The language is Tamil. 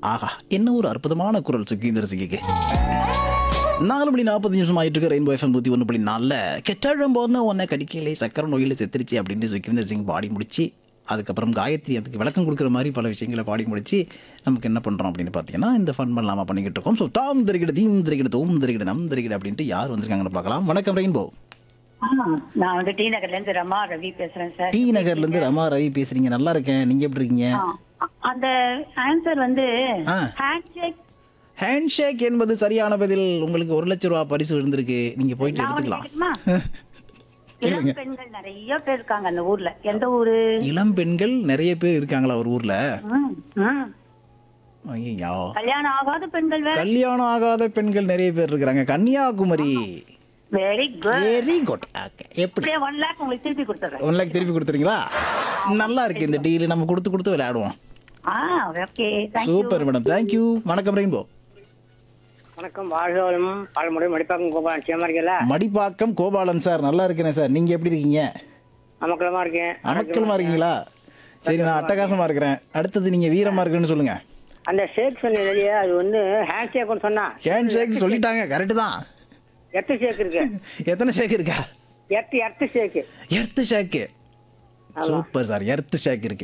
ஆஹா! என்ன ஒரு அற்புதமான குரல் சுகீந்தர் சிங்குக்கு. 4:40 ஆயிட்டு இருக்கு. ரெயின்போ எஃப்எம் 101.4ல கெட்டாழம்போன்னு உன்னை கடிக்கையிலே சக்கரை நோயில செத்துருச்சு அப்படின்னு சுகீந்தர் சிங் பாடி முடிச்சு, அதுக்கப்புறம் காயத்ரி அதுக்கு விளக்கம் கொடுக்குற மாதிரி பல விஷயங்களை பாடி முடிச்சு, நமக்கு என்ன பண்ணுறோம் அப்படின்னு பார்த்தீங்கன்னா, இந்த ஃபன் பண்ணலாமா பண்ணிக்கிட்டு இருக்கோம். ஸோ தாம் திரிகிட தீம் திரிகிட தோம் திரிகிட நம் திரிகிட அப்படின்ட்டு யார் வந்திருக்காங்கன்னு பார்க்கலாம். வணக்கம் ரெயின்போ. நான் வந்து டி நகர்ல இருந்து ரமா ரவி பேசுறேன் சார். டி நகர்லேருந்து ரமா ரவி பேசுறீங்க. நல்லா இருக்கேன். நீங்கள் எப்படி இருக்கீங்க? அந்த ஆன்சர் வந்து ஆ. ஹேண்ட்ஷேக். ஹேண்ட்ஷேக் என்பது சரியான பதில். உங்களுக்கு 1,00,000 ரூபாய் பரிசு விழுந்திருக்கு. நீங்க போயிட்டு நான் வந்து எடுத்துக்கலாம். கேட்கட்டுமா? இளம் கேளுங்க. பெண்கள் நிறைய பேர் இருக்காங்க அந்த ஊர்ல. எந்த ஊரு? இளம் பெண்கள் நிறைய பேர் இருக்காங்களா ஒரு ஊர்ல? ம், ம். ஐயோ, கல்யாணம் ஆகாத பெண்கள் வேற. கல்யாணம் ஆகாத பெண்கள் நிறைய பேர் இருக்காங்க. Kanyakumari. Very good. Very good. எப்படி அப்படியே 1 லேக் உங்களுக்கு திருப்பி கொடுத்துறேன். 1 லேக் திருப்பி கொடுத்துறீங்களா? நல்லா இருக்கு இந்த டீல். நம்ம கொடுத்து கொடுத்து விளையாடுவோம். ஓகே. Super madam. தேங்க்யூ. வணக்கம் ரெயின்போ. வணக்கம். வாழ்வளம் பாலமுறை மடிப்பாக்கம் கோபாலன் நிச்சயமா இருக்கல. மடிப்பாக்கம் கோபாலன் சார். நல்லா இருக்கிறேன் சார். நீங்க எப்படி இருக்கீங்க? அமக்கலமா இருக்கேன். அமக்கலமா இருக்கீங்களா? சரி, நான் அட்டகாசமா இருக்கிறேன். அடுத்தது நீங்க வீரமா இருக்குன்னு சொல்லுங்க. அந்த ஷேக் சொன்ன இல்லையா, அது வந்து ஹேண்ட் ஷேக்னு சொன்னா ஹேண்ட் ஷேக் சொல்லிட்டாங்க. கரெக்ட் தான். எர்த்து ஷேக் இருக்கு. எத்தனை ஷேக் இருக்கா? எர்த்து ஷேக். எர்த்து ஷேக். Super sir. எர்த்து ஷேக் இருக்கு.